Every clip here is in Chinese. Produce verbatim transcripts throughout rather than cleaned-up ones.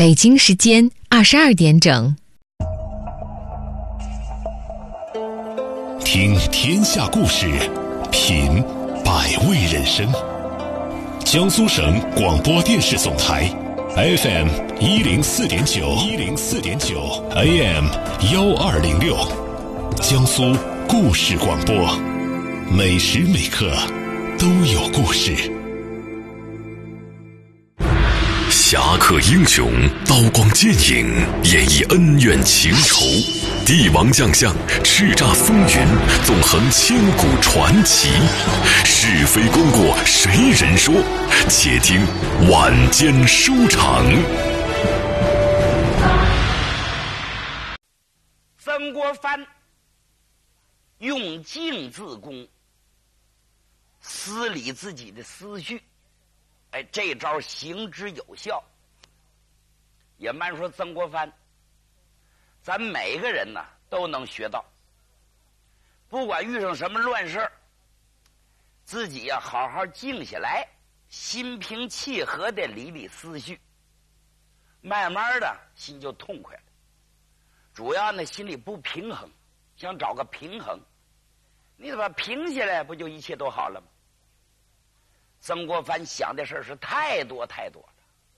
北京时间二十二点整。 听天下故事，品百味人生。江苏省广播电视总台 F M 一零四点九，一零四点九 A M 幺二零六，江苏故事广播，每时每刻都有故事。 侠客英雄，刀光剑影，演绎恩怨情仇，帝王将相，叱咤风云，纵横千古传奇。是非功过谁人说？且听晚间书场。 曾国藩用静自宫，思理自己的思绪。哎，这招行之有效。也慢说曾国藩，咱每个人呢都能学到。不管遇上什么乱事，自己呀好好静下来，心平气和的理理思绪，慢慢的心就痛快了。主要呢心里不平衡，想找个平衡，你把它平下来，不就一切都好了吗？曾国藩想的事是太多太多了。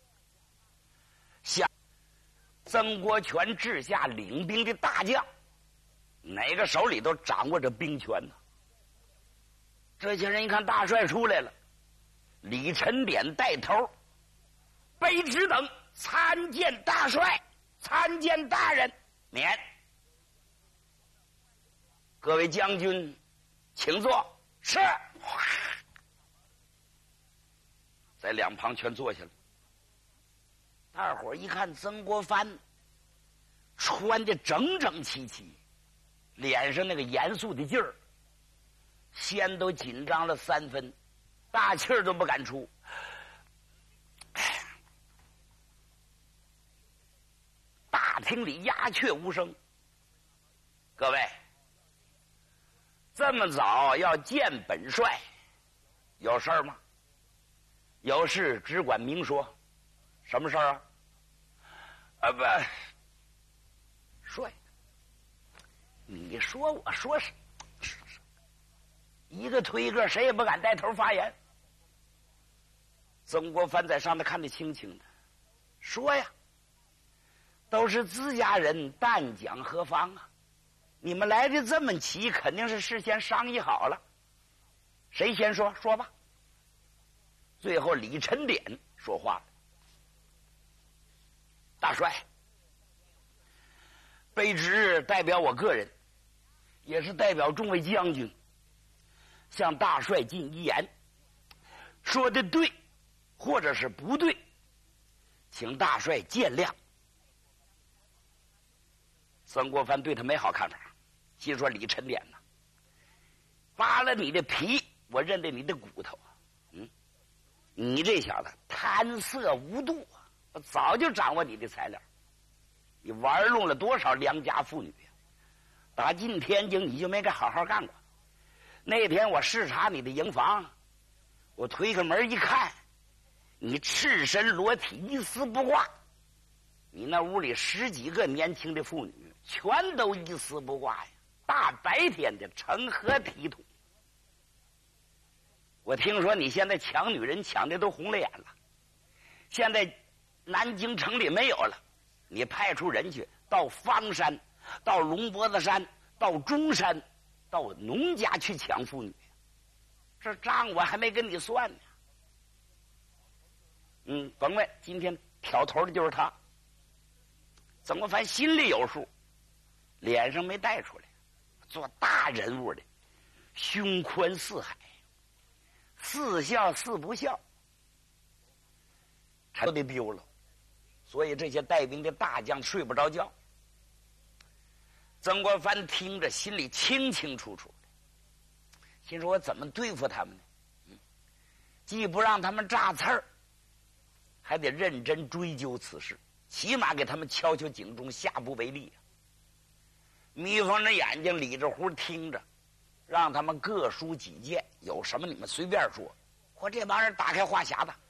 想曾国荃治下领兵的大将，哪个手里都掌握着兵权呢？这些人一看大帅出来了，李晨典带头，卑职等参见大帅，参见大人，免。各位将军，请坐。是。在两旁全坐下了。大伙儿一看曾国藩穿的整整齐齐，脸上那个严肃的劲儿，先都紧张了三分，大气儿都不敢出。大厅里鸦雀无声。各位，这么早要见本帅，有事儿吗？有事只管明说。什么事儿啊？啊不，帅，你说我说是，一个推一个，谁也不敢带头发言。曾国藩在上头看得清清的，说呀，都是自家人，但讲何妨啊？你们来的这么齐，肯定是事先商议好了。谁先说？说吧。最后李晨典说话了：大帅，卑职代表我个人，也是代表众位将军，向大帅进一言，说的对或者是不对，请大帅见谅。曾国藩对他没好看法，心说李晨典呢，扒了你的皮，我认得你的骨头。嗯，你这小子贪色无度，我早就掌握你的材料。你玩弄了多少良家妇女呀？打进天津你就没该好好干过。那天我视察你的营房，我推开门一看，你赤身裸体，一丝不挂。你那屋里十几个年轻的妇女，全都一丝不挂呀，大白天的成何体统？我听说你现在抢女人抢的都红了眼了，现在南京城里没有了，你派出人去到方山，到龙脖子山，到中山，到农家去抢妇女，这账我还没跟你算呢。嗯，甭问，今天挑头的就是他。曾国藩心里有数，脸上没带出来，做大人物的，胸宽似海，似笑似不笑，都得丢了。所以这些带兵的大将睡不着觉。曾国藩听着心里清清楚楚的，心说我怎么对付他们呢？嗯，既不让他们炸刺儿，还得认真追究此事，起码给他们敲敲警钟，下不为例啊。眯缝着眼睛，理着胡听着，让他们各抒己见，有什么你们随便说。我这帮人打开话匣子，